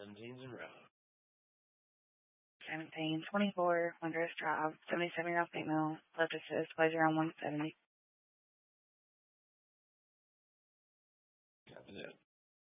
1724 Wondrous Drive, 77-year-old female, left assist, pleasure on 170.